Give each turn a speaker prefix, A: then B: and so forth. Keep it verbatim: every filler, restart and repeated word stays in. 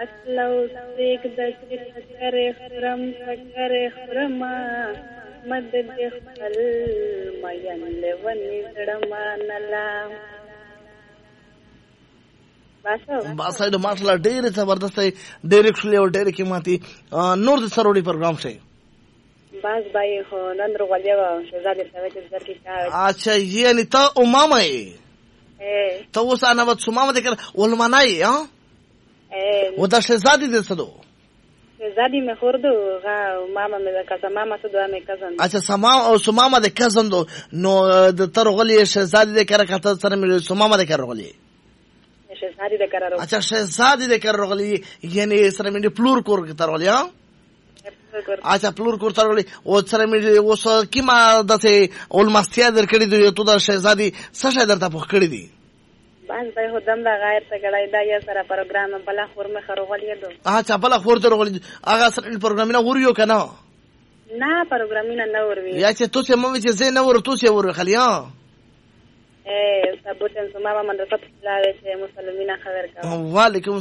A: اصلو سیک د شکر خرم شکر خرما مدد خپل مین لونی زړما نلا باسو
B: باسه د ماشله ډېر زبردست ډایرکټلی او ډېر قیمتي نور د سروډي پروګرام شي
A: باز بای خو نن روغلیا و شهزاده سوي د ذکر کا
B: اچھا یعنی ته امامه
A: ای
B: ته اوس انا وت سمامه د کر ولمنای ها
A: ای
B: ودا شهزاده د سدو
A: شهزاده مې خوردو غا ماما مې کا ماما سدو مې کزن
B: اچھا سما او سمامه د کزن دو نو د ترغلی شهزاده د کر کته سره مې سمامه د کر رغلی
A: شهزاده د کر رغلی
B: اچھا شهزاده د کر رغلی یعنی سره مې پلور کور تر رغلی ها اچھا پلور کور تر رغلی او سره مې اوس کیما دته اول مستیا در کړی دی ته د شهزاده سشه درته پخ کړی دی
A: باز به هو دم دا غیر ته غړای دا یا سره پروګرام بلا خور مې خروغلی دو
B: اچھا بلا خور ته رغلی هغه سره پروګرام نه وریو کنه
A: نه پروګرام نه وروي
B: یا چې تو سه مې چې زه نه ور تو سه ور خلیا
A: اے سبوتن سماما من رفت الله مسلمین خبر کا
B: وعلیکم